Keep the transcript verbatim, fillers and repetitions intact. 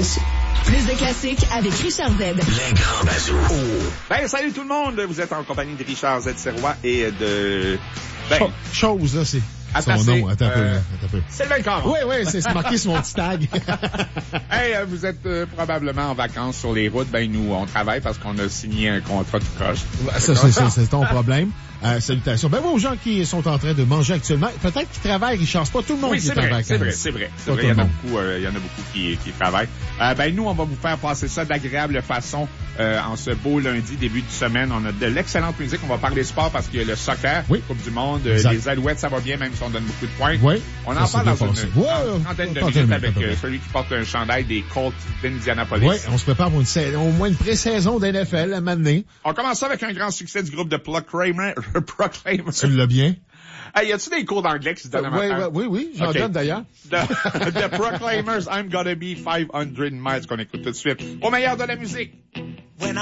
dessus. Plus de classiques avec Richard Z. Les grands bazous. Oh. Ben, salut tout le monde. Vous êtes en compagnie de Richard Z. Serrois et de... Ben, Cho- chose, là, c'est... Attends, son nom, attends un peu, euh, attends un peu. Sylvain Caron. Oui, oui, c'est c'est marqué sur mon petit tag. Hey, euh, vous êtes euh, probablement en vacances sur les routes. Ben, nous, on travaille parce qu'on a signé un contrat de coche. Ça, c'est, c'est, c'est ton problème. Euh, salutations. Ben, aux gens qui sont en train de manger actuellement, peut-être qu'ils travaillent, Richard. C'est pas tout le monde Oui, qui c'est est en vrai, vacances. c'est vrai, c'est vrai, c'est Pas vrai. Il y en tout a le beaucoup, euh, il y en a beaucoup qui, qui travaillent. Euh, ben, nous, on va vous faire passer ça d'agréable façon, euh, en ce beau lundi, début de semaine. On a de l'excellente musique. On va parler sport parce qu'il y a le soccer, Oui. Coupe du Monde, euh, Exact. les Alouettes, ça va bien, même si on donne beaucoup de points. Oui. On Ça, en c'est parle bien dans une passé. Ouais, trentaine de trentaine minutes de avec minutes, euh, celui qui porte un chandail des Colts d'Indianapolis. Oui, on se prépare pour une sa- au moins une pré-saison d'N F L à m'amener. On commence ça avec un grand succès du groupe de Proclaimer. Proclaimer. Tu l'as bien? Hey, y a-tu des cours d'anglais qui se donnent à Oui, matin? oui, oui, j'en Ok. donne d'ailleurs. The, the Proclaimers, I'm Gonna Be five hundred miles, qu'on écoute tout de suite. Au meilleur de la musique.